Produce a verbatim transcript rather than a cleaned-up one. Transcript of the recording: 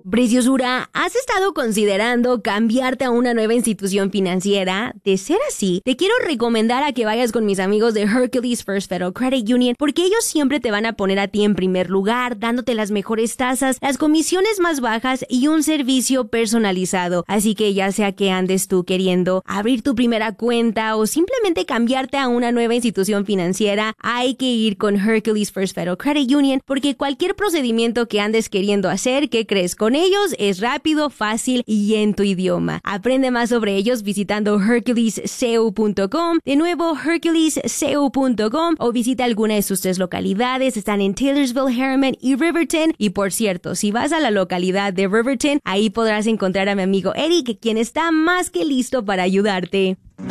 Preciosura, ¿has estado considerando cambiarte a una nueva institución financiera? De ser así, te quiero recomendar a que vayas con mis amigos de Hercules First Federal Credit Union, porque ellos siempre te van a poner a ti en primer lugar, dándote las mejores tasas, las comisiones más bajas y un servicio personalizado. Así que ya sea que andes tú queriendo abrir tu primera cuenta o simplemente cambiarte a una nueva institución financiera, hay que ir con Hercules First Federal Credit Union, porque cualquier procedimiento que andes queriendo hacer, ¿qué crees? Con ellos es rápido, fácil y en tu idioma. Aprende más sobre ellos visitando hercules c u punto com. De nuevo, hercules c u punto com, o visita alguna de sus tres localidades. Están en Taylorsville, Harriman y Riverton. Y por cierto, si vas a la localidad de Riverton, ahí podrás encontrar a mi amigo Eric, quien está más que listo para ayudarte.